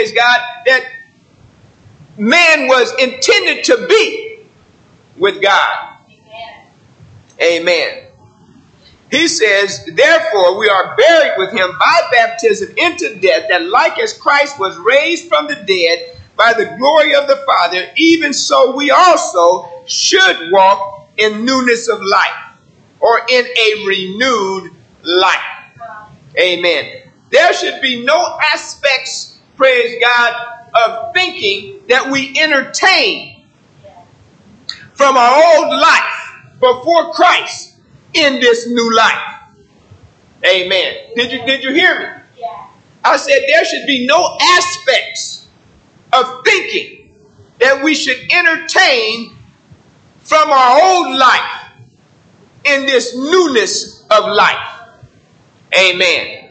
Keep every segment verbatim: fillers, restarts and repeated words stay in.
praise God, that man was intended to be with God. Amen. He says, therefore, we are buried with him by baptism into death, that like as Christ was raised from the dead by the glory of the Father, even so we also should walk in newness of life, or in a renewed life. Amen. There should be no aspects, praise God, of thinking that we entertain from our old life before Christ in this new life. Amen. Did you, did you hear me? Yeah. I said there should be no aspects of thinking that we should entertain from our old life in this newness of life. Amen.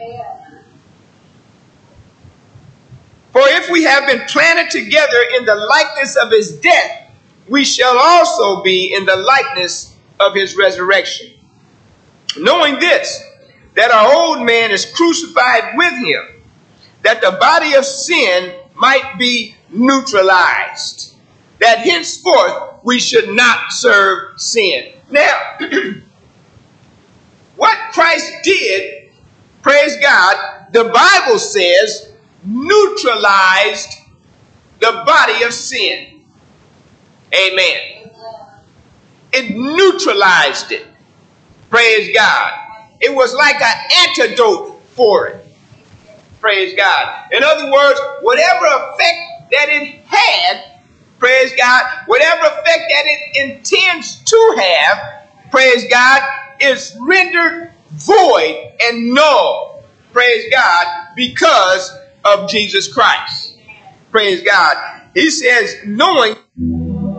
For if we have been planted together in the likeness of his death, we shall also be in the likeness of his resurrection. Knowing this, that our old man is crucified with him, that the body of sin might be neutralized, that henceforth we should not serve sin. Now, what Christ did, praise God, the Bible says, neutralized the body of sin. Amen. It neutralized it. Praise God. It was like an antidote for it. Praise God. In other words, whatever effect that it had, praise God, whatever effect that it intends to have, praise God, is rendered void and null, praise God, because of Jesus Christ. Praise God. He says, knowing